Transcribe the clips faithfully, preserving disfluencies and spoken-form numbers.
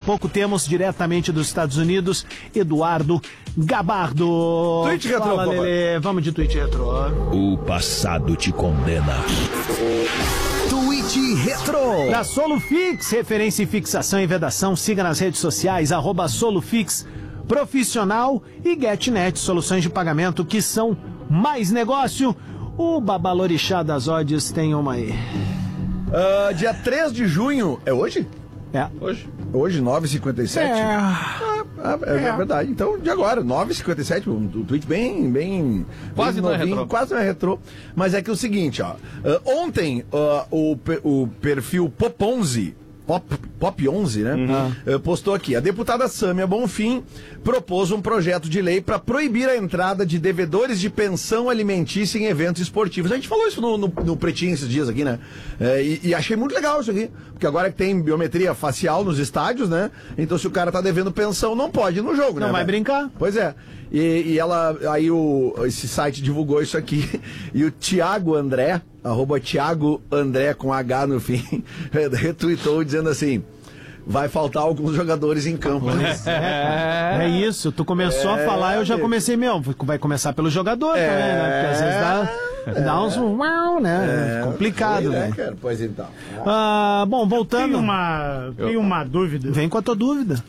pouco temos diretamente dos Estados Unidos, Eduardo Gabardo. Tweet Retro, Fala, Lelê. Vamos de Tweet Retro. O passado te condena. Tweet Retro. Da Solufix, referência em fixação e vedação. Siga nas redes sociais, arroba Solufix Profissional e GetNet, soluções de pagamento que são mais negócio. O Babalorixá das Odds tem uma aí. Uh, dia três de junho, é hoje? É. Hoje. Hoje, nove e cinquenta e sete? É. Ah, é, é, é verdade. Então, de agora, nove e cinquenta e sete, um, um tweet bem, bem... Quase bem não é novinho, retrô. Quase não é retrô. Mas é que é o seguinte, ó. Uh, ontem, uh, o, pe- o perfil Pop onze... Pop, Pop onze, né? Uhum. Uh, postou aqui. A deputada Sâmia Bonfim propôs um projeto de lei para proibir a entrada de devedores de pensão alimentícia em eventos esportivos. A gente falou isso no, no, no Pretinho esses dias aqui, né? Uh, e, e achei muito legal isso aqui. Porque agora que tem biometria facial nos estádios, né? Então se o cara tá devendo pensão, não pode ir no jogo, Não né? vai brincar. Pois é. E, e ela, aí o, esse site divulgou isso aqui. E o Thiago André, arroba Thiago André com H no fim, retweetou dizendo assim: vai faltar alguns jogadores em campo. Né? É, é isso, tu começou É, a falar, eu já amigo. comecei, meu, vai começar pelo jogador É, também, né? Porque às vezes dá, dá uns uau, né? É, Complicado, foi, né? cara? Pois então. Ah, bom, voltando. Tem uma, tem uma dúvida. Vem com a tua dúvida.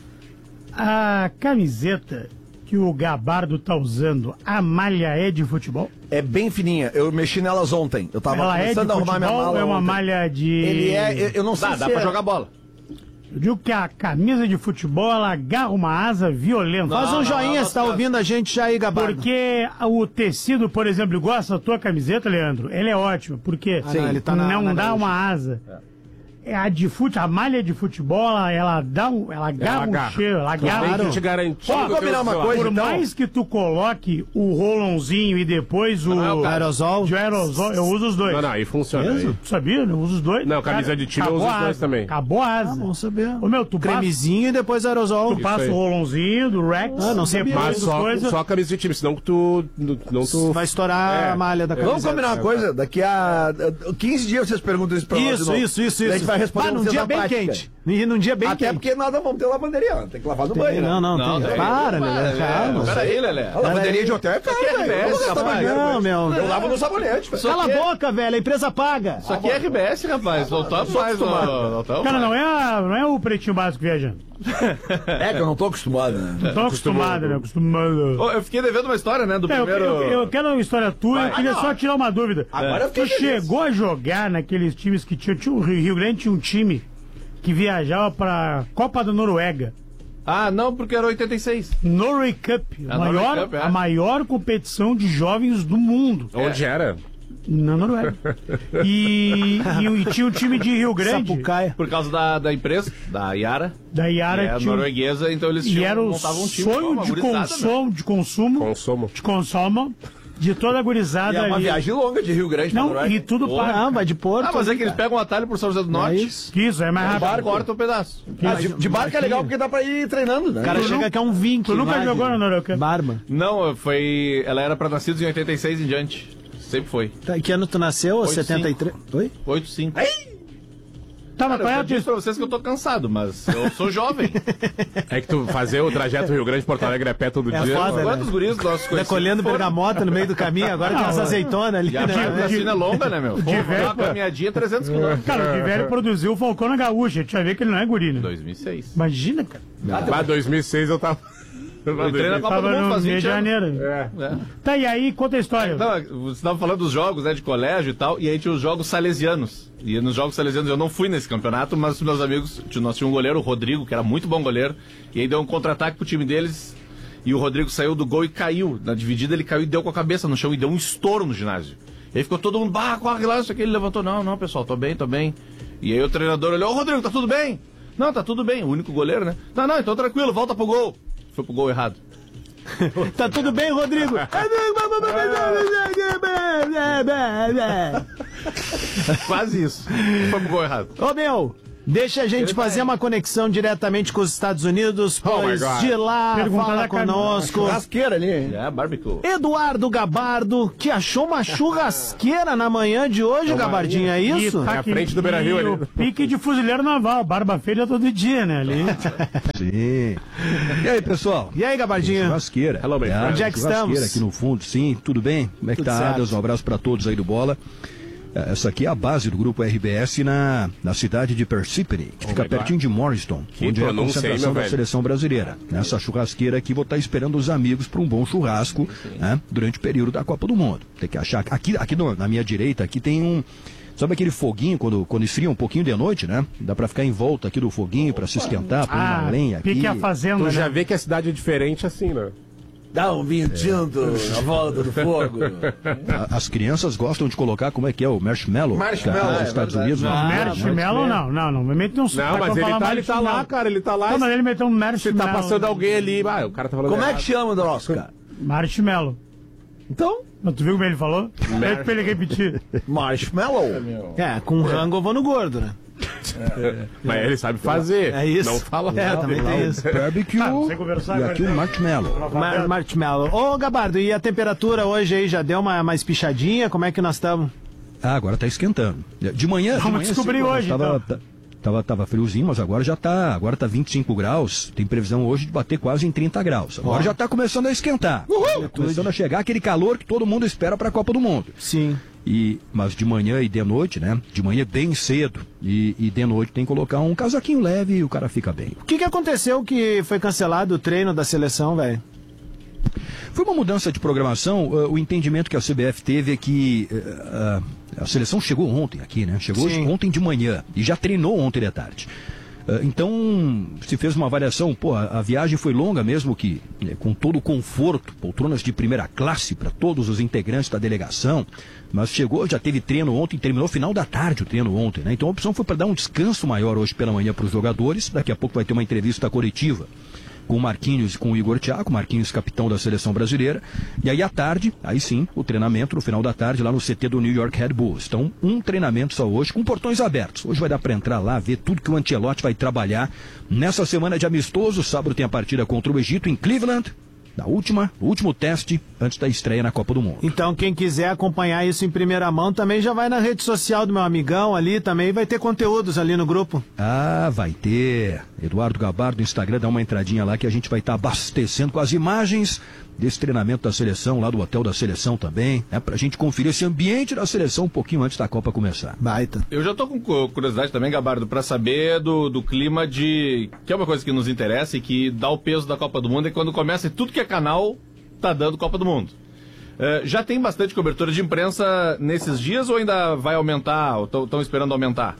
A camiseta que o Gabardo tá usando, a malha é de futebol? É bem fininha. Eu mexi nelas ontem. Eu tava Ela é de começando a arrumar minha futebol mala ou é uma ontem. malha de... Ele é, eu, eu não sei Dá, se dá pra é- jogar bola. Eu digo que a camisa de futebol, ela agarra uma asa violenta. Faz um não, joinha não, se tá não, ouvindo a gente já aí, Gabardo. Porque o tecido, por exemplo, igual essa tua camiseta, Leandro, ela é ótima, porque Ah, não, ele tá na- não na dá gaúcha. uma asa. É a de fute, a malha de futebol, ela, ela dá um, ela agarra um agarra. cheiro, ela agarra. Tem que te garantir. Ó, Vamos combinar uma coisa, Por então? mais que tu coloque o rolãozinho e depois o, Não é o caso. Aerosol. de aerosol, eu uso os dois. Não, não, aí funciona. Aí. Tu sabia? Eu uso os dois. Não, camisa de time eu acabou uso os a dois asa, também. Acabou a asa. Ah, vamos saber. Ô meu, tu passa, Cremezinho e depois aerosol. tu passa aí. o rolãozinho do Rex. Ah, não sabia. depois Mas do só, coisa. só a camisa de time, senão que tu. Não tu Vai estourar É. a malha da camiseta. Vamos combinar uma coisa? Daqui a uh, quinze dias vocês perguntam isso pra nós. de Isso, novo. isso, isso, Daí isso. A gente vai responder Ah, num vocês dia na bem prática. quente. E num dia bem Até quente. porque nós não vamos ter lavanderia, ó. Tem que lavar no banho, né? Não, não, Não, tem. daí- Para, né? Calma. Peraí, Lelé. A lavanderia de hotel é caro, é velho. R B S, Eu vou gastar rapaz. dinheiro com Não, isso. meu. Eu lavo no sabonete, velho. Cala aqui a é- boca, velho. A empresa paga. Isso aqui é R B S, rapaz. Não tá mais no... Não tá Cara, mais. não é, a- não é o pretinho básico viajando. É que eu não tô acostumado, né? Não tô acostumado, né? Acostumado. Ô, eu fiquei devendo uma história, né, do É, eu, primeiro... eu, eu quero uma história tua, eu queria só tirar uma dúvida. Agora eu Tu fiquei feliz. chegou a jogar naqueles times que tinha, tinha o Rio Rio Grande tinha um time que viajava pra Copa da Noruega. Ah, não, porque era oitenta e seis. Norway Cup, a, A maior, Norway Cup, é. a maior competição de jovens do mundo. Onde era? Na Noruega. E, e, e tinha um time de Rio Grande, Sapucaia. Por causa da, da empresa, da Yara, da que Yara, é tinha um- norueguesa, então eles e tinham, era o montavam um time. sonho uma de gurizada, meu. consumo, de consumo, Consumo. de consumo de toda a gurizada E é uma ali. viagem longa de Rio Grande pra Não, Noruega. e tudo Porra. para. Ah, vai de Porto. Ah, mas é que eles pegam um atalho por São José do Norte, É isso. Isso, é mais o rápido. barco corta um pedaço. Ah, de, de barco é legal porque dá pra ir treinando, né? O cara Tu chega nu- que é um vinho. Tu nunca jogou na Noruega? Barba. Não, foi... Ela era pra nascidos em oitenta e seis em diante. Sempre foi. Tá, que ano tu nasceu? Oito, setenta e três? Oi? oito cinco. Tá, mas Cara, qual eu é já a disse tua... pra vocês que eu tô cansado, mas eu sou jovem. É que tu fazer o trajeto Rio Grande Porto Alegre a pé todo É dia. foda, né? Quantos guris nossos Tá conhecidos colhendo foram? bergamota no meio do caminho, agora tem Não, umas é. azeitonas ali, E a né? vacina é longa, né, meu? De velho, Uma caminhadinha é trezentos quilômetros. Cara, o de velho produziu o Falcão na Gaúcha. A gente vai ver que ele não é guri, né? dois mil e seis. Imagina, cara. Lá dois mil e seis eu tava. Eu entrei na Copa do Tava Mundo no faz Rio vinte de anos. Janeiro. É. É. Tá, e aí, conta a história. Não, você estava falando dos jogos, né, de colégio e tal, e aí tinha os jogos salesianos. E nos jogos salesianos eu não fui nesse campeonato, mas os meus amigos, tinha- nós tínhamos um goleiro, o Rodrigo, que era muito bom goleiro, e aí deu um contra-ataque pro time deles, e o Rodrigo saiu do gol e caiu. Na dividida ele caiu e deu com a cabeça no chão e deu um estouro no ginásio. E aí ficou todo mundo, bah, corre lá, isso aqui. Ele levantou, não, não, pessoal, tô bem, tô bem. E aí o treinador olhou, ô Rodrigo, tá tudo bem? Não, tá tudo bem, o único goleiro, né? Não, não, então tranquilo, volta pro gol. Foi pro gol errado. Tá tudo bem, Rodrigo? Quase isso. Foi pro gol errado. Ô, meu, Deixa a gente fazer uma conexão diretamente com os Estados Unidos, pois Oh de lá Pergunta fala da conosco Churrasqueira ali, hein? É, barbecue. Eduardo Gabardo, que achou uma churrasqueira na manhã de hoje, Gabardinho, é isso? E tá É a frente do Beira-Rio e o ali. pique de fuzileiro naval, barba feita todo dia, né? Ali. Sim. E aí, pessoal? E aí, Gabardinho? Churrasqueira. Hello, my É, friend. Onde é que churrasqueira estamos? aqui no fundo, sim. Tudo bem? Como é que Tudo tá, certo. Adas? Um abraço pra todos aí do Bola. É, essa aqui é a base do grupo R B S na, na cidade de Persephone, que fica my God. pertinho de Morriston, Que onde é a pronúncia aí, concentração meu da velho. seleção brasileira. Nessa churrasqueira aqui, vou estar esperando os amigos para um bom churrasco, né, durante o período da Copa do Mundo. Tem que achar. Aqui, aqui no- na minha direita, aqui tem um. Sabe aquele foguinho quando, quando esfria um pouquinho de noite, né? Dá pra ficar em volta aqui do foguinho pra se esquentar, põe Ah, uma lenha aqui. pique a fazenda, Tu já né? vê que a cidade é diferente assim, né? Dá um vinho tinto na volta do fogo. A- As crianças gostam de colocar, como é que é, o marshmallow? Marshmallow, Nos é Estados verdade. Unidos, não. Ah, Marshmallow não, não, não. Me mete um Não, sotaque mas pra ele falar tá, ele tá marshmallow. lá, cara, ele tá lá. Não, mas ele meteu um Você marshmallow. tá passando alguém ali, ah, o cara tá falando Como é errado. que chama, Dorosca? Marshmallow. Então, Mas tu viu como ele falou? Pede pra ele repetir. marshmallow. É, com rango eu vou no gordo, né? Mas ele sabe fazer. É isso. Não fala É, nada. também tem isso. Barbecue Ah, não sei conversar e agora, aqui o então. marshmallow. Mar marshmallow. Ô, Gabardo, e a temperatura hoje aí já deu uma mais pichadinha? Como é que nós estamos? Ah, agora tá esquentando. De manhã, de Vamos manhã descobrir cedo, hoje, tava, então. ta- tava, tava friozinho, mas agora já tá, agora tá vinte e cinco graus. Tem previsão hoje de bater quase em trinta graus. Agora já tá começando a esquentar. Tá começando a chegar aquele calor que todo mundo espera pra Copa do Mundo. Sim. E, mas de manhã e de noite, né? De manhã bem cedo e, e de noite tem que colocar um casaquinho leve e o cara fica bem. O que, que aconteceu que foi cancelado o treino da seleção, velho? Foi uma mudança de programação. Uh, o entendimento que a C B F teve é que uh, uh, a seleção chegou ontem aqui, né? Chegou Sim. ontem de manhã e já treinou ontem de tarde. Uh, então, se fez uma avaliação, pô, a, a viagem foi longa mesmo que, né, com todo o conforto, poltronas de primeira classe para todos os integrantes da delegação, mas chegou, já teve treino ontem, terminou final da tarde o treino ontem, né? Então a opção foi para dar um descanso maior hoje pela manhã para os jogadores, daqui a pouco vai ter uma entrevista coletiva com o Marquinhos e com o Igor Thiago, Marquinhos capitão da seleção brasileira, e aí à tarde, aí sim, o treinamento no final da tarde lá no C T do New York Red Bulls. Então, um treinamento só hoje, com portões abertos. Hoje vai dar para entrar lá, ver tudo que o Ancelotti vai trabalhar. Nessa semana de amistoso, sábado tem a partida contra o Egito em Cleveland, na última, o último teste antes da estreia na Copa do Mundo. Então, quem quiser acompanhar isso em primeira mão, também já vai na rede social do meu amigão ali, também vai ter conteúdos ali no grupo. Ah, vai ter. Eduardo Gabardo no Instagram, dá uma entradinha lá que a gente vai estar abastecendo com as imagens desse treinamento da seleção, lá do hotel da seleção também, é pra gente conferir esse ambiente da seleção um pouquinho antes da Copa começar. Baita. Eu já tô com cu- curiosidade também, Gabardo, pra saber do, do clima de... Que é uma coisa que nos interessa e que dá o peso da Copa do Mundo, é quando começa e tudo que é canal tá dando Copa do Mundo. É, já tem bastante cobertura de imprensa nesses dias ou ainda vai aumentar, ou estão esperando aumentar?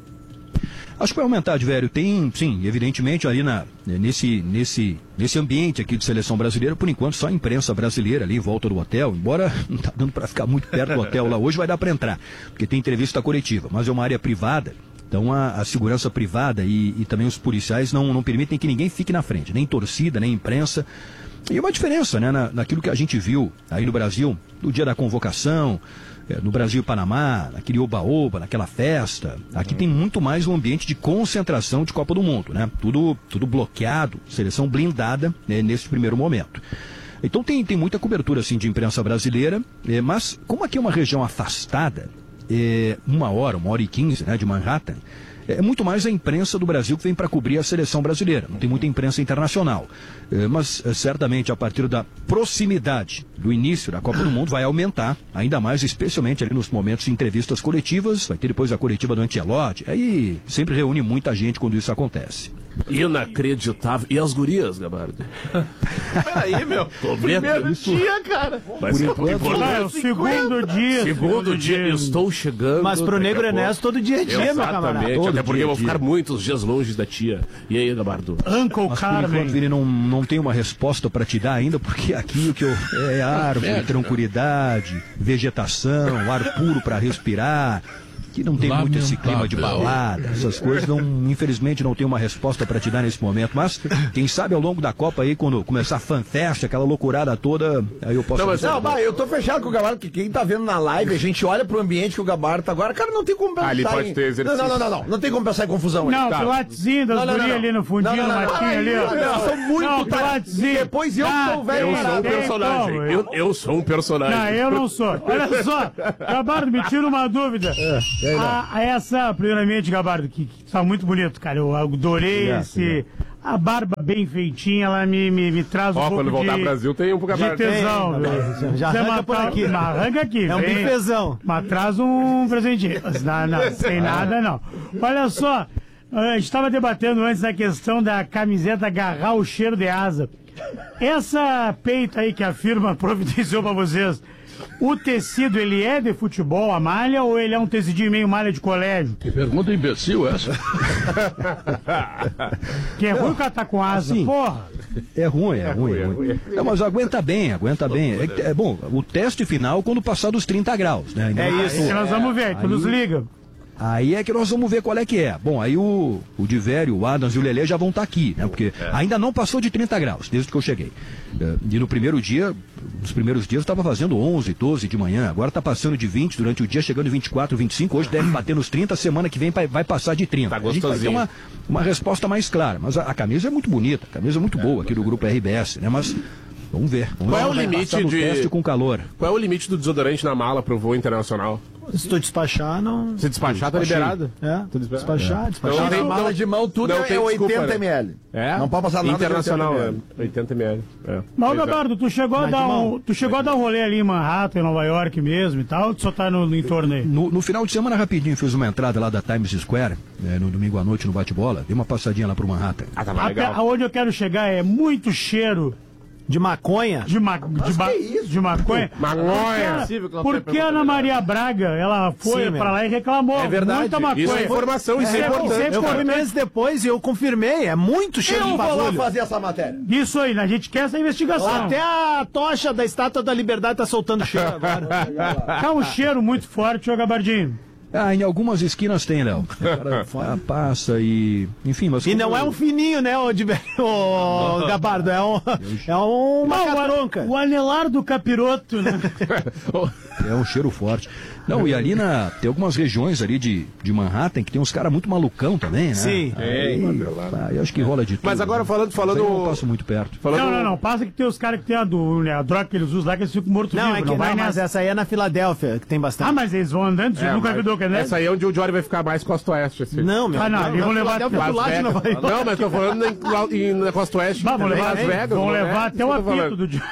Acho que vai aumentar, de velho. Tem, sim, evidentemente, ali na, nesse, nesse, nesse ambiente aqui de seleção brasileira, por enquanto, só a imprensa brasileira ali em volta do hotel, embora não tá dando para ficar muito perto do hotel lá hoje, vai dar para entrar, porque tem entrevista coletiva, mas é uma área privada, então a, a segurança privada e, e também os policiais não, não permitem que ninguém fique na frente, nem torcida, nem imprensa. E uma diferença, né, na, naquilo que a gente viu aí no Brasil, no dia da convocação, é, no Brasil e Panamá, naquele oba-oba, naquela festa. Aqui tem muito mais um ambiente de concentração de Copa do Mundo, né? Tudo, tudo bloqueado, seleção blindada, né, nesse primeiro momento. Então tem, tem muita cobertura assim, de imprensa brasileira, é, mas como aqui é uma região afastada, é, uma hora, uma hora e quinze, né, de Manhattan, é muito mais a imprensa do Brasil que vem para cobrir a seleção brasileira. Não tem muita imprensa internacional. É, mas é, certamente a partir da proximidade do início da Copa do Mundo vai aumentar, ainda mais, especialmente ali nos momentos de entrevistas coletivas. Vai ter depois a coletiva do Ancelotti. Aí sempre reúne muita gente quando isso acontece. Inacreditável. E as gurias, Gabardo? Peraí, meu. Primeiro dia, cara. Mas é Ah, é o segundo dia. segundo dia, estou chegando. Mas pro daqui a Negro pouco. Ernesto todo dia é dia, meu camarada. Exatamente, Todo até porque dia eu é vou dia. ficar muitos dias longe da tia. E aí, Gabardo? Uncle Mas por enquanto, Carmen. Vini, não, não tem uma resposta para te dar ainda, porque aqui o que eu, é árvore, tranquilidade, vegetação, ar puro para respirar. que não tem muito esse clima de balada, essas coisas, não, infelizmente não tem uma resposta para te dar nesse momento, mas quem sabe ao longo da Copa aí, quando começar a fanfest, aquela loucurada toda, aí eu posso... Não, mas não, bah, eu tô fechado com o Gabardo, que quem tá vendo na live, a gente olha pro ambiente que o Gabardo tá agora, cara, não tem como pensar. Ali pode em... ter exercício. Não, não, não, não, não, não tem como pensar em confusão. Não, tá. pilatezinho das gurias ali no fundinho, no matinho ali, ó. Não, são muito Não, tá... pilatezinho. Depois eu Ah, sou velho. Eu sou um tem personagem. como, Eu, eu sou um personagem. Não, eu não sou. Olha só, Gabardo, me tira uma dúvida. É, a, a essa, primeiramente, Gabardo, que, que tá muito bonito, cara. Eu adorei Obrigado, esse. A barba bem feitinha, ela me, me, me traz um Ó, pouco quando voltar de, ao Brasil tem um pro de Gabardo. tesão. Tem, viu? já Você arranca matar- por aqui. Mas arranca aqui. É um vem. bifezão. Mas traz um presentinho. Não, não, sem nada não. Olha só, a gente estava debatendo antes a questão da camiseta agarrar o cheiro de asa. Essa peita aí que a firma providenciou pra vocês, o tecido, ele é de futebol, a malha, ou ele é um tecidinho meio malha de colégio? Que pergunta imbecil essa? Que é ruim o catar com asa, Assim, porra. É ruim, é ruim, é ruim. Não, mas aguenta bem, aguenta bem. É, que- é bom, o teste final quando passar dos trinta graus, né? Ainda É não isso. passou. Que nós vamos ver, tu Aí- nos liga. Aí é que nós vamos ver qual é que é. Bom, aí o, o Divério, o Adams e o Lelê já vão estar aqui, né? Porque ainda não passou de trinta graus, desde que eu cheguei. Eh, E no primeiro dia, nos primeiros dias estava fazendo onze, doze de manhã, agora está passando de vinte durante o dia, chegando em vinte e quatro, vinte e cinco, hoje deve bater nos trinta, semana que vem vai, vai passar de trinta. Tá A gente vai ter gostosinho. uma, uma resposta mais clara, mas a, a camisa é muito bonita, a camisa é muito boa aqui do grupo R B S, né? Mas vamos ver. Vamos Qual ver é o como vai limite passar no de- teste com calor. Qual é o limite do desodorante na mala pro voo internacional? Se tu despachar, não. Se despachar, tá Despachei. liberado. É, despachar, despachar. Não Na tem- mala de mão, tudo não é tem desculpa, oitenta né? mililitros. É? Não pode passar nada de Internacional, oitenta é. mililitros. oitenta mililitros. É. Mas, Pois é. Gabardo, tu chegou, a Mas dar de um, mão. tu chegou a dar um rolê ali em Manhattan, em Nova York mesmo e tal, ou tu só tá no, no entorno aí? No, no final de semana, rapidinho, fiz uma entrada lá da Times Square, né, no domingo à noite no bate-bola, dei uma passadinha lá pro Manhattan. Ah, tá Até legal. aonde eu quero chegar é muito cheiro De maconha? de, ma de, ba de maconha. Maconha. Possível que não Por tenha que a Ana pergunta Maria Braga, ela foi Sim, pra meu. lá e reclamou? É verdade. Muita maconha. Isso é informação, isso é, É, importante. sempre Eu fui importante. meses depois e eu confirmei, é muito cheiro Eu de vou lá bagulho. fazer essa matéria. Isso aí, a gente quer essa investigação. Até a tocha da Estátua da Liberdade tá soltando cheiro agora. Tá um cheiro muito forte, ô Gabardinho. Ah, em algumas esquinas tem, Léo. O cara ah, passa e. Enfim, mas. E como não é eu- um fininho, né, ô, de... ô Gabardo? É um, é um Não, macatronca. o, o anelar do capiroto, né? É um cheiro forte. Não, e ali na. Tem algumas regiões ali de, de Manhattan que tem uns caras muito malucão também, né? Sim. Aí, ah, eu acho que rola de tudo. Mas agora falando, Mas falando, aí eu não passo muito perto. falando Não, não, não. Passa que tem os caras que tem a, do, né, a droga que eles usam lá, que eles ficam mortos-vivos. Não, é que não vai não, mas nessa. essa aí é na Filadélfia, que tem bastante. Ah, mas eles vão andando, você É, nunca mas viu que né? essa aí é onde o Jory vai ficar mais costa oeste. Assim. Não, meu. Ah, não, ali vão levar- Filadélfia é do Las lado de Vegas. Nova York. Não, mas tô falando em, em, na costa oeste. Bah, vão também, levar, Las Vegas. vão não é? levar até o Isso que eu tô apito falando. do dia.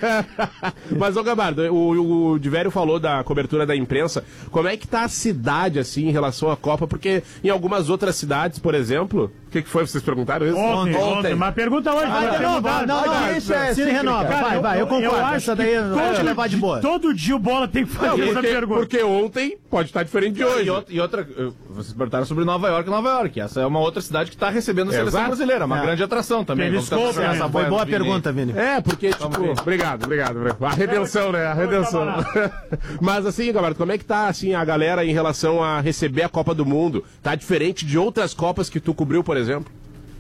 Mas, ô Gabardo, o, o Divério falou da cobertura da imprensa. Como é que tá a cidade, assim, em relação à Copa? Porque em algumas outras cidades, por exemplo... O que, que foi? Vocês perguntaram isso? Ontem, ontem. Mas pergunta hoje. Vai vai ter renovar. mudado. Não, não, Vai, isso é. Se vai. renova. Cara, Vai, vai, eu concordo. acho Essa que daí eu vou te todo levar de dia- boa. Todo dia o Bola tem que fazer Não, essa porque, pergunta. porque ontem pode estar diferente de hoje. E outra, e outra, eu- vocês perguntaram sobre Nova York, Nova York. Essa é uma outra cidade que está recebendo a seleção Exato. brasileira, uma É. grande atração também. Vamos Periscope, tentar né? essa Foi boa a Vini aí. pergunta, Vini. É, porque, tipo, obrigado, obrigado, obrigado. A redenção, né? A redenção. Mas assim, Gabardo, como é que tá, assim, a galera em relação a receber a Copa do Mundo? Tá diferente de outras Copas que tu cobriu, por exemplo?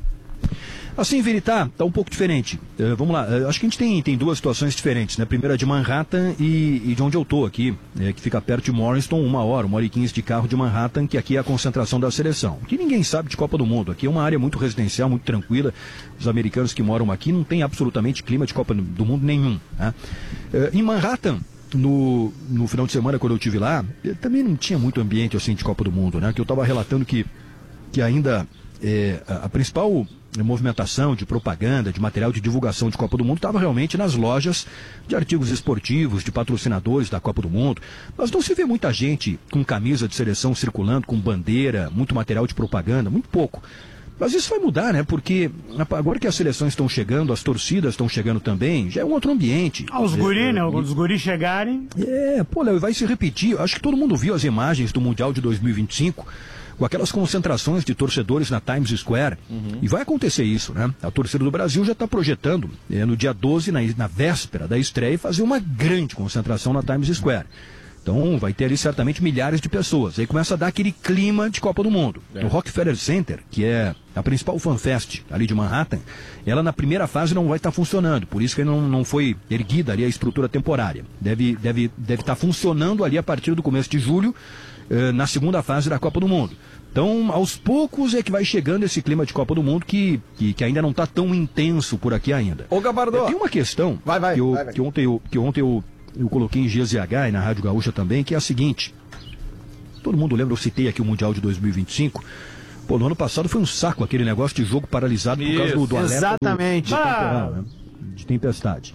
Assim, Vini, tá, tá um pouco diferente. Eh, vamos lá, eh, acho que a gente tem, tem duas situações diferentes, né? Primeira de Manhattan e, e de onde eu tô aqui, eh, que fica perto de Morriston, uma hora, uma hora e quinze de carro de Manhattan, que aqui é a concentração da seleção. Que ninguém sabe de Copa do Mundo. Aqui é uma área muito residencial, muito tranquila. Os americanos que moram aqui não tem absolutamente clima de Copa do Mundo nenhum, né? Eh, em Manhattan, no, no final de semana, quando eu estive lá, eh, também não tinha muito ambiente assim de Copa do Mundo, né? Que eu estava relatando que, que ainda eh, a, a principal movimentação de propaganda, de material de divulgação de Copa do Mundo estava realmente nas lojas de artigos esportivos, de patrocinadores da Copa do Mundo. Mas não se vê muita gente com camisa de seleção circulando, com bandeira, muito material de propaganda, muito pouco. Mas isso vai mudar, né? Porque agora que as seleções estão chegando, as torcidas estão chegando também, já é um outro ambiente. Ah, os guri, né? Quando os guri chegarem... É, pô, Léo, vai se repetir. Eu acho que todo mundo viu as imagens do Mundial de dois mil e vinte e cinco, com aquelas concentrações de torcedores na Times Square. Uhum. E vai acontecer isso, né? A torcida do Brasil já está projetando, é, no dia doze, na, na véspera da estreia, fazer uma grande concentração na Times Square. Então vai ter ali certamente milhares de pessoas. Aí começa a dar aquele clima de Copa do Mundo. É. O Rockefeller Center, que é a principal fanfest ali de Manhattan, ela na primeira fase não vai estar funcionando. Por isso que não, não foi erguida ali a estrutura temporária. Deve estar deve, deve estar funcionando ali a partir do começo de julho, eh, na segunda fase da Copa do Mundo. Então, aos poucos é que vai chegando esse clima de Copa do Mundo que, que, que ainda não está tão intenso por aqui ainda. Ô, Gabardo, tem uma questão vai, vai, que, eu, vai, vai. que ontem eu... Que ontem eu Eu coloquei em G Z H e na Rádio Gaúcha também, que é a seguinte. Todo mundo lembra, eu citei aqui o Mundial de dois mil e vinte e cinco. Pô, no ano passado foi um saco aquele negócio de jogo paralisado por causa do, do alerta. Exatamente. Do, do temporal, né? De tempestade.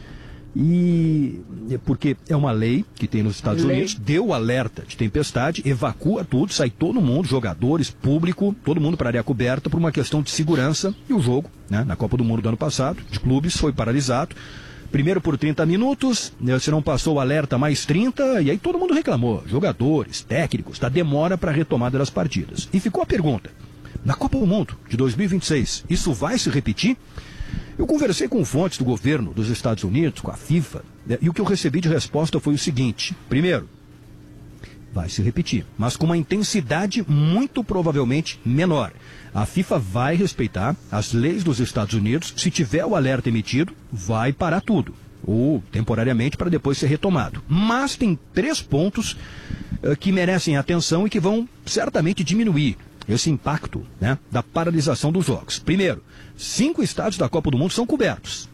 E é porque é uma lei que tem nos Estados lei. Unidos, deu alerta de tempestade, evacua tudo, sai todo mundo, jogadores, público, todo mundo para a área coberta por uma questão de segurança. E o jogo, né, na Copa do Mundo do ano passado, de clubes, foi paralisado. Primeiro por trinta minutos, se não passou o alerta, mais trinta, e aí todo mundo reclamou. Jogadores, técnicos, da demora para a retomada das partidas. E ficou a pergunta, na Copa do Mundo de dois mil e vinte e seis, isso vai se repetir? Eu conversei com fontes do governo dos Estados Unidos, com a FIFA, e o que eu recebi de resposta foi o seguinte. Primeiro, vai se repetir, mas com uma intensidade muito provavelmente menor. A FIFA vai respeitar as leis dos Estados Unidos. Se tiver o alerta emitido, vai parar tudo, ou temporariamente para depois ser retomado. Mas tem três pontos uh, que merecem atenção e que vão certamente diminuir esse impacto, né, da paralisação dos jogos. Primeiro, cinco estádios da Copa do Mundo são cobertos.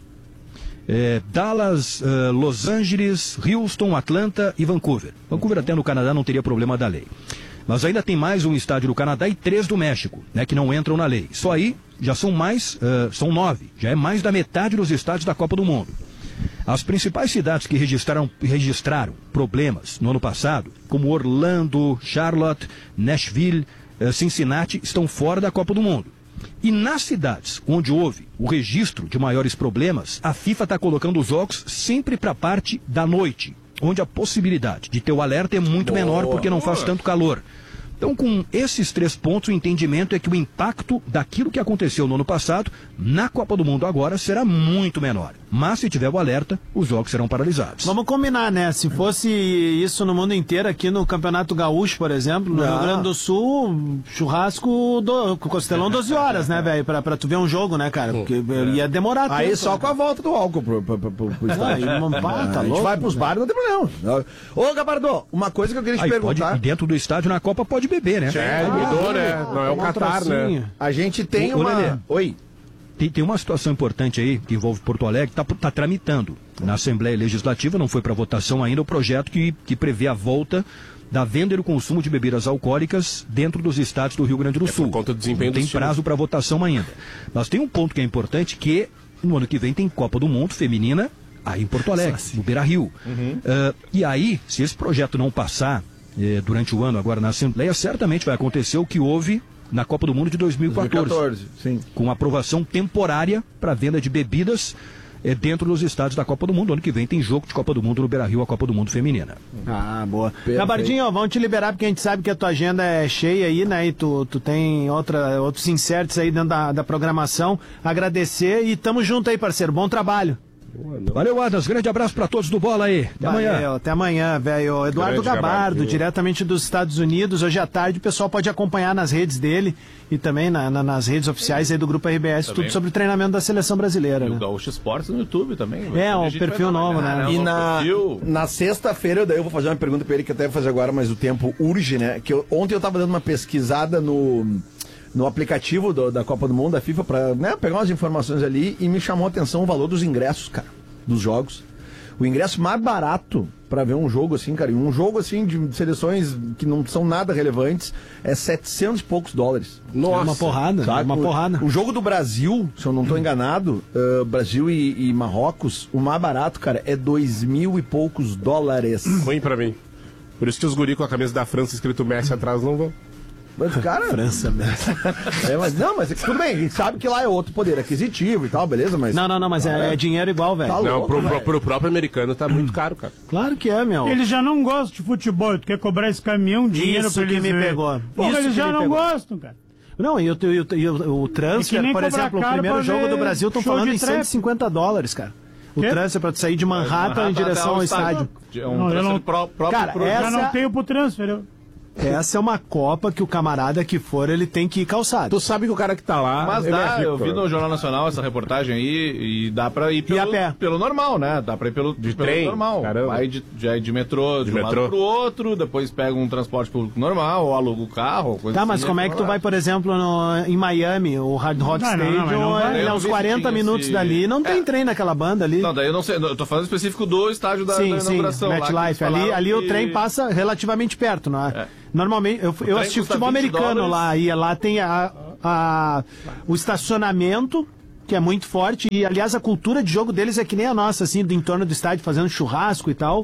É, Dallas, uh, Los Angeles, Houston, Atlanta e Vancouver. Vancouver até no Canadá não teria problema da lei. Mas ainda tem mais um estádio do Canadá e três do México, né, que não entram na lei. Só aí já são mais, uh, são nove. Já é mais da metade dos estádios da Copa do Mundo. As principais cidades que registraram, registraram problemas no ano passado, como Orlando, Charlotte, Nashville, uh, Cincinnati, estão fora da Copa do Mundo. E nas cidades onde houve o registro de maiores problemas, a FIFA está colocando os jogos sempre para a parte da noite, onde a possibilidade de ter o alerta é muito boa, menor porque não boa. faz tanto calor. Então, com esses três pontos, o entendimento é que o impacto daquilo que aconteceu no ano passado, na Copa do Mundo agora, será muito menor. Mas, se tiver o alerta, os jogos serão paralisados. Vamos combinar, né? Se fosse isso no mundo inteiro, aqui no Campeonato Gaúcho, por exemplo, no ah. Rio Grande do Sul, churrasco, do, costelão doze horas, né, velho? Pra, pra tu ver um jogo, né, cara? Porque é. ia demorar Aí tempo, só né? com a volta do álcool pro, pro, pro, pro, pro estádio. Ah, ah, pá, tá a gente louco, vai pros bares, não tem problema. Ô, Gabardo, uma coisa que eu queria te Aí, perguntar... Pode, e dentro do estádio, na Copa, pode beber, né? É, ah, mudou, né? Não é o Catar, né? A gente tem o, uma... Lelê, Oi. Tem, tem uma situação importante aí, que envolve Porto Alegre, está tá tramitando na Assembleia Legislativa, não foi para votação ainda, o projeto que, que prevê a volta da venda e do consumo de bebidas alcoólicas dentro dos estádios do Rio Grande do Sul. É por conta do desempenho não tem dos prazo para votação ainda. Mas tem um ponto que é importante, que no ano que vem tem Copa do Mundo feminina aí em Porto Alegre, assim. no Beira-Rio. Uhum. Uh, e aí, se esse projeto não passar eh, durante o ano agora na Assembleia, certamente vai acontecer o que houve na Copa do Mundo de dois mil e quatorze, dois mil e quatorze sim. com aprovação temporária para venda de bebidas é, dentro dos estádios da Copa do Mundo. Ano que vem tem jogo de Copa do Mundo no Beira-Rio, a Copa do Mundo feminina. Ah, boa. Gabardinho, vamos te liberar porque a gente sabe que a tua agenda é cheia aí, né? E tu, tu tem outra, outros inserts aí dentro da, da programação. Agradecer e tamo junto aí, parceiro. Bom trabalho. Valeu, Adams. Grande abraço pra todos do Bola aí. Até Valeu, amanhã. Até amanhã, velho. Eduardo Grande Gabardo, Gabardo, diretamente dos Estados Unidos. Hoje à tarde o pessoal pode acompanhar nas redes dele e também na, na, nas redes oficiais aí do Grupo R B S, também. Tudo sobre o treinamento da seleção brasileira. E né? o Gaúcho Esportes no YouTube também. É, um perfil novo, né? E na, na sexta-feira, daí eu vou fazer uma pergunta pra ele que até vou fazer agora, mas o tempo urge, né? Que eu, ontem eu tava dando uma pesquisada no... no aplicativo do, da Copa do Mundo, da FIFA, pra né, pegar umas informações ali e me chamou a atenção o valor dos ingressos, cara, dos jogos. O ingresso mais barato pra ver um jogo assim, cara, e um jogo assim de seleções que não são nada relevantes, é setecentos e poucos dólares. Nossa, é uma porrada, é uma porrada. O jogo do Brasil, se eu não tô enganado, uh, Brasil e, e Marrocos, o mais barato, cara, é dois mil e poucos dólares. Ruim pra mim. Por isso que os guri com a camisa da França escrito Messi atrás não vão. Mas, cara... França mesmo. É, mas, não, mas tudo bem, a gente sabe que lá é outro poder aquisitivo e tal, beleza, mas... Não, não, não, mas é, é dinheiro igual, velho. Tá não, louco, pro, velho. pro, pro próprio americano tá muito caro, cara. Claro que é, meu. Eles já não gostam de futebol, tu quer cobrar esse caminhão de dinheiro Isso pra que eles me ver. pegou. Pô, Isso eles que já me não pegou. gostam, cara. Não, e, o, e, o, e o, o transfer, nem por cobrar exemplo, o caro primeiro pra jogo ver do Brasil estão show falando de em trap. cento e cinquenta dólares, cara. O Quê? transfer pra tu sair de Manhattan em direção ao estádio. É um Não, eu transfer não- pró- próprio Cara, pro... essa- Já não tenho pro transfer. Eu... Essa é uma Copa que o camarada que for, ele tem que ir calçado. Tu sabe que o cara que tá lá. Mas ele dá, é rico, eu vi né? no Jornal Nacional essa reportagem aí e dá pra ir pelo, a pé. pelo normal, né? Dá pra ir pelo, De pelo trem? normal. Caramba. Vai de, de, de metrô de, De um metrô. lado pro outro, depois pega um transporte público normal, ou aluga o carro, coisa Tá, assim. mas como é que tu vai, por exemplo, no- em Miami, o Hard Rock Não, não, não, Stadium, mas não vai. ele é Eu uns vi se quarenta tinha minutos esse- dali, não tem É. trem naquela banda ali. Não, daí eu não sei, eu tô falando específico do estádio da, sim, da sim, inauguração. lá, que eles MetLife. Ali, falaram ali o que- trem passa relativamente perto, não é? É. Normalmente, eu, eu trem assisti custa futebol vinte americano dólares. lá, e lá tem a, a- o estacionamento, que é muito forte, e aliás a cultura de jogo deles é que nem a nossa, assim, do entorno do estádio, fazendo churrasco e tal.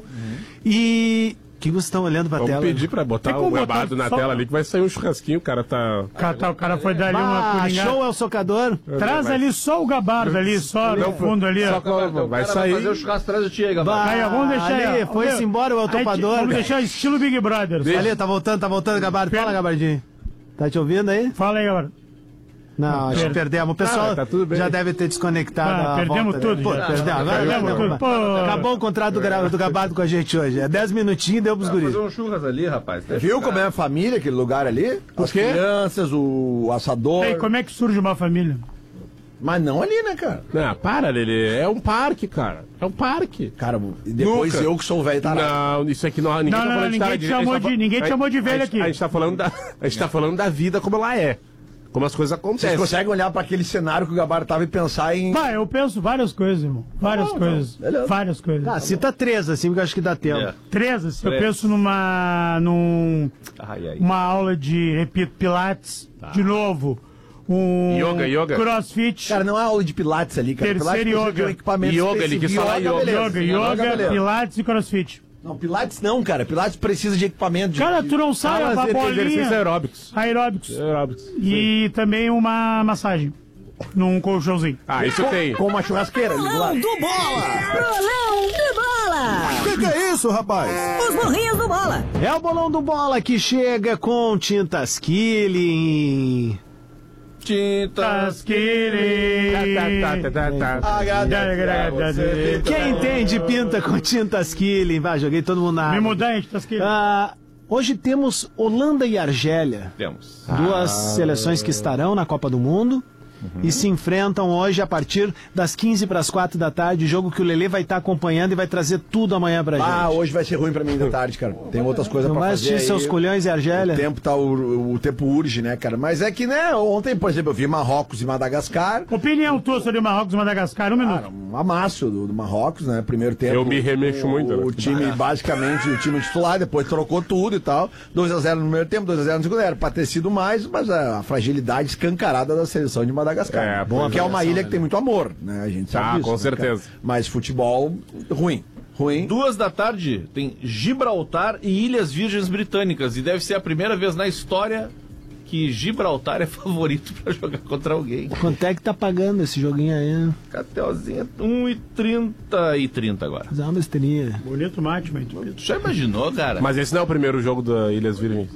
E... O que vocês estão olhando pra Vamos tela? pedir pra botar Tem o como Gabardo botar na só- tela ali que vai sair um churrasquinho, o cara tá. O cara, tá- o cara foi dar ali uma Ah, coringada. show é o socador? Traz Vai- ali só o gabardo ali, só no fundo ali. Só ó. que O vai cara sair. fazer o churrasco atrás do Tia aí, Gabriel. Bah, Aí, ó, vamos deixar ali, ó, foi-se vamos- embora o Aí, topador. Vamos cara. deixar estilo Big Brother. Ali, tá voltando, tá voltando, Gabardo. Fala, Gabardinho. Tá te ouvindo aí? Fala aí, Gabardo. Não, acho que perdemos. O pessoal Ah, tá tudo bem. já deve ter desconectado Ah, a perdemos volta tudo dele. Pô, já. perdemos. Agora Perdemos perdemos. tudo. Pô. Acabou o contrato do, gra- do Gabardo com a gente hoje. É dez minutinhos e deu pros guris. Fazer um churras ali, rapaz. Deixa Viu o como cara- é a família, aquele lugar ali? As quê? crianças, o assador. E aí, como é que surge uma família? Mas não ali, né, cara? Não, para, Lelê. É um parque, cara. É um parque. Cara, e depois Nunca. eu que sou o velho tarado. Não, isso aqui não. Ninguém Não, tá não, falando não, de ninguém cara te a gente chamou tá de- fal- ninguém te a- chamou de velho a gente- aqui. A gente tá falando da, a gente tá falando da vida como ela é. Como as coisas Vocês acontecem. conseguem olhar pra aquele cenário que o Gabardo tava e pensar em. Pá, eu penso várias coisas, irmão. Várias coisas. beleza. Várias coisas. Ah, cita três, assim, porque eu acho que dá tempo. É. Três, assim, eu Três. penso numa. num. Ai, ai. Uma aula de, repito, Pilates, de novo. Um Yoga, yoga. CrossFit. Cara, não é aula de pilates ali, cara. Terceiro Pilates precisa yoga. de um equipamento Yoga, ele específico. quis falar yoga. beleza. yoga, Sim, yoga, beleza. Pilates e CrossFit. Não, pilates não, cara. Pilates precisa de equipamento. De... Cara, tu não sabe Ah, a mas exercício bolinha. aeróbicos. Aeróbicos. Aeróbicos. E também uma massagem. Num colchãozinho. Ah, isso tem. Com uma churrasqueira ali do lado. do Bola! Bolão do Bola! O que, que é isso, rapaz? Os burrinhos do Bola! É o bolão do bola que chega com tintas Killing. Tintas Tá, tá, tá, tá, tá. Quem entende pinta com tintas Killing? Vai, joguei todo mundo na Me água. mudar, gente, tá escrito. Ah, hoje temos Holanda e Argélia. Temos. Duas seleções que estarão na Copa do Mundo. E se enfrentam hoje a partir das quinze para as quatro da tarde. Jogo que o Lelê vai estar acompanhando e vai trazer tudo amanhã pra Ah, gente. hoje vai ser ruim pra mim da tarde, cara. Tem outras coisas Não pra vai fazer. assistir seus aí. colhões e Argélia? O tempo tá, o, o tempo urge, né, cara? Mas é que, né, ontem, por exemplo, eu vi Marrocos e Madagascar. Opinião tua sobre Marrocos e Madagascar, um minuto. Cara, um amasso do, do Marrocos, né? Primeiro tempo. Eu me remexo o, muito, né? O time, basicamente, o time titular, depois trocou tudo e tal. dois a zero no primeiro tempo, dois a zero no segundo. Era pra ter sido mais, mas a, a fragilidade escancarada da seleção de Madagascar. É, Bom, que é uma ilha que tem muito amor, né? A gente sabe Ah, disso, com né, certeza. cara? Mas futebol, ruim. Ruim. Duas da tarde tem Gibraltar e Ilhas Virgens Britânicas. E deve ser a primeira vez na história que Gibraltar é favorito pra jogar contra alguém. Quanto é que tá pagando esse joguinho aí? Catelzinha um e trinta e trinta agora. Fazer uma besteirinha. Bonito mate, mate. Tu já imaginou, cara? Mas esse não é o primeiro jogo da Ilhas Virgens.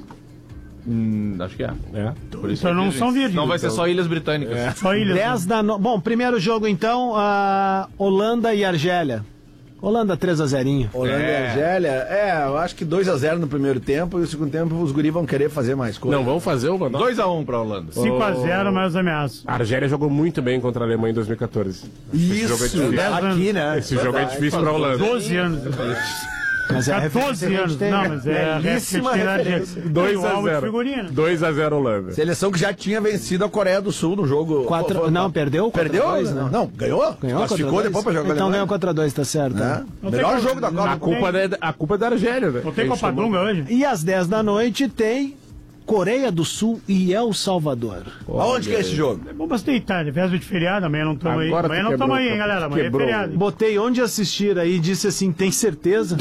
Hum, acho que é. É. Por isso Então é não virgens. são virgens. Não vai ser Então. só Ilhas Britânicas. Só ilhas. dez da no... Bom, primeiro jogo então, a Holanda e Argélia. Holanda três a zero. Holanda É. e Argélia, é, eu acho que dois a zero no primeiro tempo e no segundo tempo os guris vão querer fazer mais coisa. Não, vamos fazer uma. dois a um pra Holanda. cinco a zero, mais ameaças. A Argélia jogou muito bem contra a Alemanha em dois mil e catorze. Esse jogo é Isso, difícil. aqui, né? Esse jogo é difícil pra Holanda. doze anos. Mas é a referência catorze que a gente anos. tem. Não, mas é a Belíssima referência referência. de dois Tem um a álbum de zero. figurinha. dois a zero Holanda. Seleção que já tinha vencido a Coreia do Sul no jogo. Quatro- Foi- foi- não, perdeu? Perdeu? quatro a dois, não, né? não, ganhou? Ganhou Classificou quatro a dois? depois pra jogar com a Então ganhou Alemanha. quatro a dois, tá certo. Né? Não Melhor tem jogo da como- Copa. A culpa, é da, a culpa é da Argélia, né? Não tem Eles Copa chamam- Dunga hoje? E às dez da noite tem Coreia do Sul e El Salvador. Aonde que é esse jogo? É bom bastante Itália, véspera de feriado, amanhã não estamos aí. Agora tu Amanhã não quebrou, estamos aí, hein, galera. Amanhã quebrou. é feriado. Botei onde assistir aí, disse assim, tem certeza?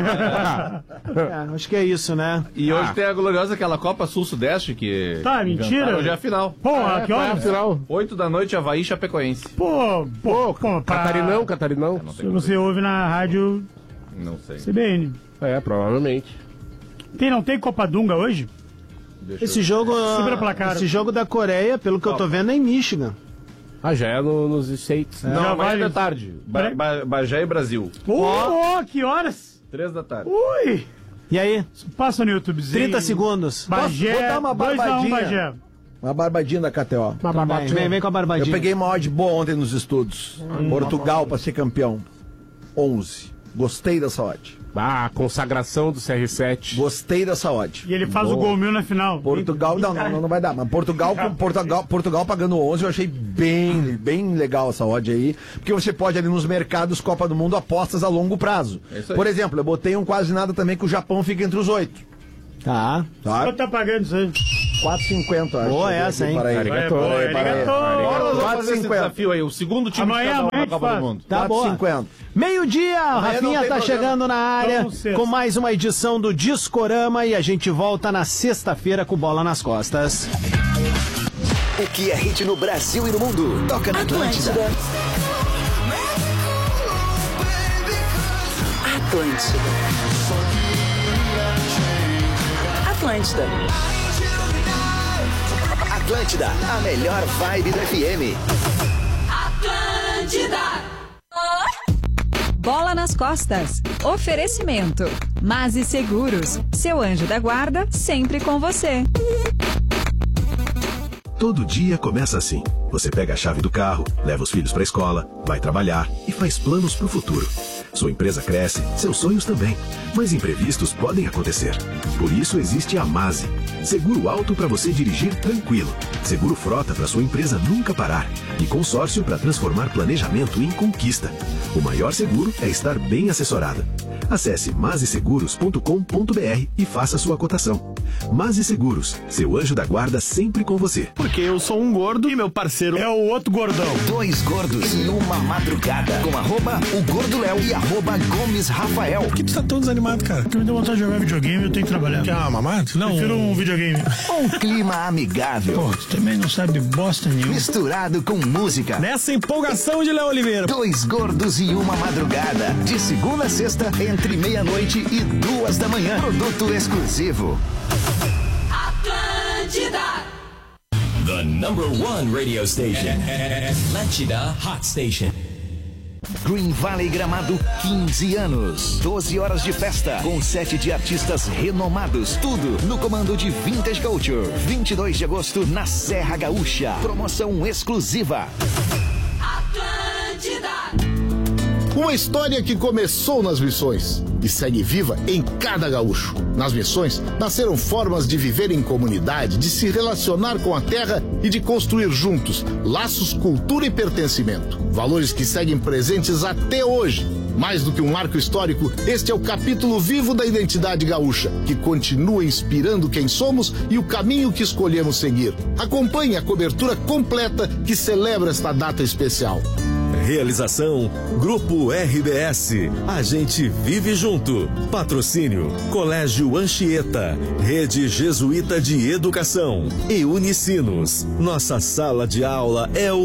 É, acho que é isso, né? E hoje Ah. tem a gloriosa aquela Copa Sul-Sudeste que. Tá, mentira? inventaram. Hoje é a final. Porra, que Qual é a horas? final? oito da noite, Havaí e Chapecoense. Pô, pô, pô, pra... Catarinão, Catarinão. Se você ouve na rádio Não sei. C B N. É, provavelmente. Tem, não tem Copa Dunga hoje? Esse jogo, Sobre a placar. esse jogo da Coreia, pelo que eu tô vendo, é em Michigan. Ah, já é no, nos States. Não, Já amanhã vale. da tarde. Ba ba Bagé e Brasil. Ô, ô, que horas? Três da tarde. Ui! E aí? Passa no YouTubezinho. trinta segundos. Bagé, Posso botar uma dois a um barbadinha? Bagé. Uma barbadinha da K T O. Vem, vem, vem com a Eu barbadinha. peguei uma odd boa ontem nos estudos. Portugal pra ser campeão. onze. Gostei dessa odd. Ah, a consagração do C R sete. Gostei dessa odd. E ele faz o gol mil na final. Portugal, não, não, não vai dar. Mas Portugal, com Portugal, Portugal pagando onze, eu achei bem, bem legal essa odd aí. Porque você pode ali nos mercados Copa do Mundo apostas a longo prazo. É isso aí. Por exemplo, eu botei um quase nada também que o Japão fica entre os oito. Tá. Tá? Quanto tá pagando isso aí? quatro e cinquenta, acho. Boa Deixa eu ver essa, aqui, hein? para aí. Arigato. Para aí, para aí. Arigato. Agora nós vamos quatro fazer esse cinquenta. desafio aí. O segundo time Amanhã, de cada um amanhã na a Copa gente do faz. Mundo. Tá quatro e boa. cinquenta. Meio-dia, a não Rafinha tem tá problema. chegando na área Vamos sexta. com mais uma edição do Discorama e a gente volta na sexta-feira com bola nas costas. O que é hit no Brasil e no mundo? Toca na Atlântida. Atlântida. Atlântida. Atlântida, a melhor vibe do F M. Bola nas costas. Oferecimento. Mase Seguros. Seu anjo da guarda sempre com você. Todo dia começa assim. Você pega a chave do carro, leva os filhos para a escola, vai trabalhar e faz planos para o futuro. Sua empresa cresce, seus sonhos também. Mas imprevistos podem acontecer. Por isso existe a Mase. Seguro alto para você dirigir tranquilo. Seguro frota para sua empresa nunca parar. E consórcio para transformar planejamento em conquista. O maior seguro é estar bem assessorado. Acesse mase seguros ponto com ponto b r e faça sua cotação. Mase Seguros, seu anjo da guarda sempre com você. Porque eu sou um gordo e meu parceiro É o outro gordão. Dois gordos e uma madrugada. Com arroba o Gordo Léo e arroba Gomes Rafael. Por que tu tá tão desanimado, cara? Porque me deu vontade de jogar videogame, eu tenho que trabalhar. Quer uma mamada? Não. Prefiro um videogame. Um clima amigável. Pô, tu também não sabe bosta nenhuma. Misturado com música. Nessa empolgação de Léo Oliveira. Dois gordos e uma madrugada. De segunda a sexta, entre meia-noite e duas da manhã. Produto exclusivo. The number one radio station. Atlântida Hot Station. Green Valley Gramado, quinze anos. doze horas de festa, com sete de artistas renomados. Tudo no comando de Vintage Culture. vinte e dois de agosto, na Serra Gaúcha. Promoção exclusiva. Uma história que começou nas missões e segue viva em cada gaúcho. Nas missões, nasceram formas de viver em comunidade, de se relacionar com a terra e de construir juntos laços, cultura e pertencimento. Valores que seguem presentes até hoje. Mais do que um marco histórico, este é o capítulo vivo da identidade gaúcha, que continua inspirando quem somos e o caminho que escolhemos seguir. Acompanhe a cobertura completa que celebra esta data especial. Realização Grupo R B S. A gente vive junto. Patrocínio Colégio Anchieta, Rede Jesuíta de Educação e Unicinos. Nossa sala de aula é o